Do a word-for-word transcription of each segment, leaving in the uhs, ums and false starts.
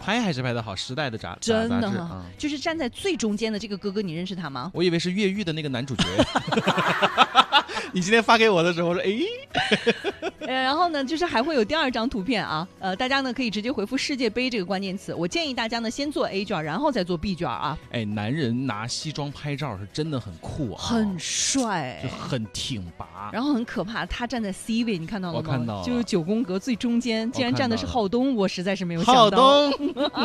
拍还是拍得好，时代的杂真的、 嗯、 就是站在最中间的这个哥哥，你认识他吗？ 我以为是越狱的那个男主角。你今天发给我的时候，我说哎， 呃，然后呢，就是还会有第二张图片啊，呃，大家呢可以直接回复世界杯这个关键词。我建议大家呢先做 A 卷，然后再做 B 卷啊。 哎，男人拿西装拍照是真的很酷啊， 很帅， 就很挺拔， 然后很可怕。他站在 C 位，你看到了吗？ 我看到了， 就是九宫格最中间，竟然站的是浩东，我实在是没有想到。 浩东，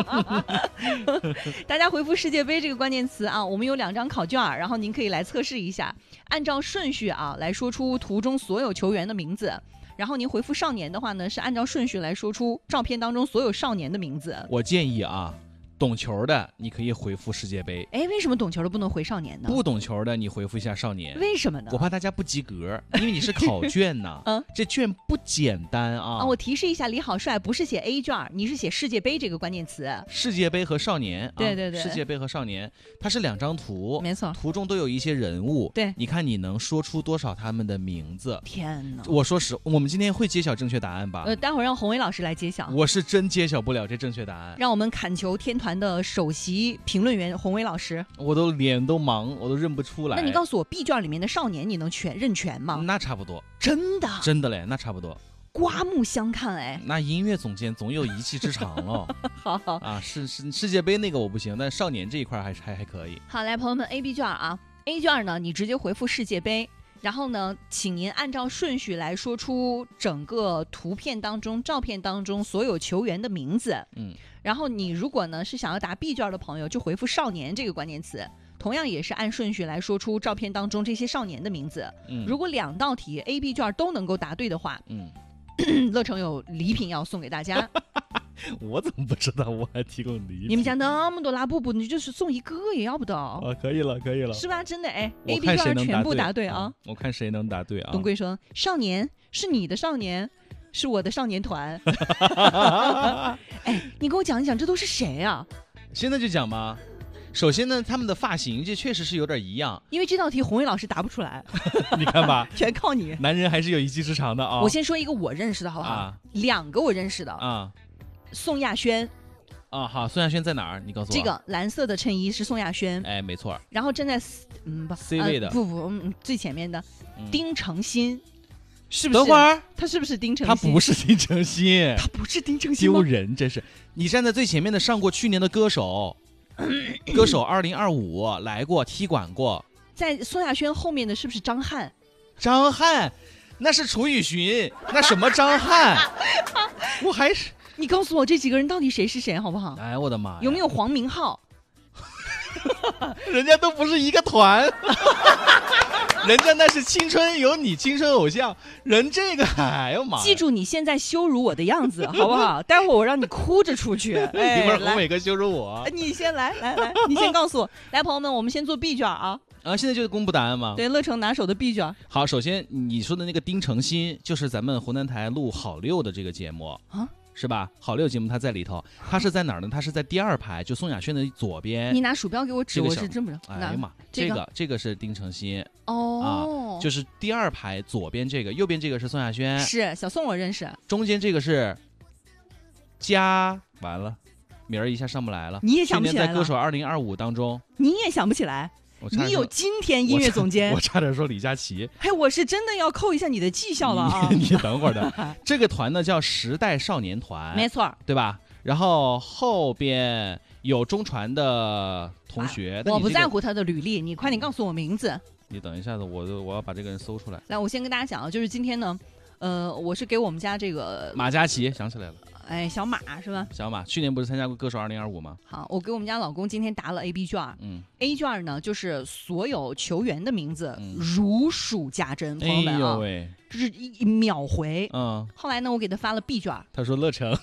大家回复世界杯这个关键词啊，我们有两张考卷，然后您可以来测试一下，按照顺序啊来说出图中所有球员的名字。然后您回复少年的话呢，是按照顺序来说出照片当中所有少年的名字。 我建议啊，懂球的你可以回复世界杯。 哎，为什么懂球的不能回少年呢？ 不懂球的你回复一下少年。 为什么呢？ 我怕大家不及格，因为你是考卷呐、 嗯， 这卷不简单啊。 啊，我提示一下，李好帅不是写 A 卷，你是写世界杯这个关键词。 世界杯和少年， 对对对， 啊、世界杯和少年，它是两张图， 没错， 图中都有一些人物。 对， 你看你能说出多少他们的名字？ 天哪！ 我说实，我们今天会揭晓正确答案吧？ 呃，待会儿让洪伟老师来揭晓。 我是真揭晓不了这正确答案。 让我们砍球天团的首席评论员洪伟老师， 我都脸都盲，我都认不出来。 那你告诉我 B 卷里面的少年你能全认全吗？ 那差不多。 真的？ 真的嘞，那差不多。 刮目相看哎。 那音乐总监总有一技之长了。 好好啊，是是世界杯那个我不行，但少年这一块还还还可以。 好，来朋友们 A B 卷啊 ，A 卷呢你直接回复世界杯。然后呢，请您按照顺序来说出整个图片当中、照片当中所有球员的名字。 嗯， 然后你如果呢是想要答 B 卷的朋友，就回复少年这个关键词，同样也是按顺序来说出照片当中这些少年的名字。 嗯， 如果两道题 A、B 卷都能够答对的话， 嗯， 乐成有礼品要送给大家。 我怎么不知道我还提供礼品？ 你们家那么多拉布布，你就是送一个也要不得啊！ 可以了，可以了， 是吧？真的哎 ，A、 B 卷全部答对啊！ 我看谁能答对啊！ 董贵说：“少年是你的少年，是我的少年团。”哎，你给我讲一讲，这都是谁啊？ 现在就讲吧。首先呢，他们的发型这确实是有点一样， 因为这道题洪伟老师答不出来。 你看吧， 全靠你。 男人还是有一技之长的啊！ 我先说一个我认识的好不好？啊、两个我认识的啊。 宋亚轩。 啊，好，宋亚轩在哪儿？你告诉我。 这个蓝色的衬衣是宋亚轩， 哎，没错。 然后站在嗯不 C 位的， 呃、不不嗯最前面的、嗯、丁程鑫，是不是？ 等会儿他是不是丁程鑫？ 他不是丁程鑫， 他不是丁程鑫丢人，真是！你站在最前面的，上过去年的歌手，歌手二零二五来过，踢馆过。 在宋亚轩后面的是不是张翰？ 张翰，那是楚雨荨，那什么张翰？我还是。 你告诉我这几个人到底谁是谁好不好？ 哎，我的妈！ 有没有黄明昊？ 人家都不是一个团，人家那是青春有你青春偶像，人这个哎呦妈！ 记住你现在羞辱我的样子好不好？待会儿我让你哭着出去。 哎、一会儿洪伟哥羞辱我。 你先来来来，你先告诉我。来，朋友们，我们先做 B 卷啊。 啊，现在就是公布答案吗？ 对，乐成拿手的 B 卷。 好，首先你说的那个丁程鑫，就是咱们湖南台录好六的这个节目啊。是吧？好六节目他在里头，他是在哪儿呢？他是在第二排，就宋亚轩的左边。 你拿鼠标给我指，我是真不知道。 哎呀妈，这个这个是丁程鑫哦、 啊，就是第二排左边这个，右边这个是宋亚轩， 是小宋我认识。 中间这个是加，完了，名儿一下上不来了。 你也想不起来了。 去年在歌手二零二五当中， 你也想不起来。你有今天音乐总监， 我差点说李佳琦。 嘿，我是真的要扣一下你的绩效了啊！ 你, 你等会儿的，这个团呢叫时代少年团， 没错， 对吧？然后后边有中传的同学， 啊、我不在乎他的履历，你快点告诉我名字。 你等一下子，我我要把这个人搜出来。 来，我先跟大家讲啊，就是今天呢，呃，我是给我们家这个马嘉祺想起来了。 哎，小马是吧？ 小马去年不是参加过歌手二零二五吗？ 好，我给我们家老公今天答了 A B 卷。嗯 ，A 卷呢就是所有球员的名字、嗯、如数家珍，朋友们啊，哎呦喂，这是一秒回。嗯，后来呢，我给他发了 B 卷， 他说乐成，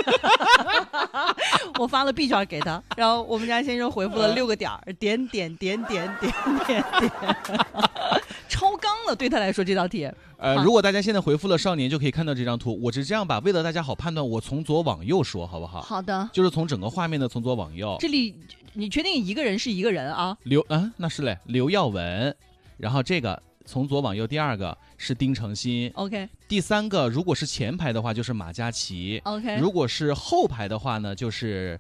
我发了 B 卷给他，然后我们家先生回复了六个点儿，点点点点点点点，超纲了，对他来说这道题。 呃，如果大家现在回复了少年，就可以看到这张图。我是这样吧，为了大家好判断，我从左往右说，好不好？ 好的， 就是从整个画面的从左往右。 这里你确定一个人是一个人啊？ 刘啊，那是嘞，刘耀文。然后这个从左往右，第二个是丁程鑫 ，OK。 第三个如果是前排的话，就是马嘉祺 ，OK。 如果是后排的话呢，就是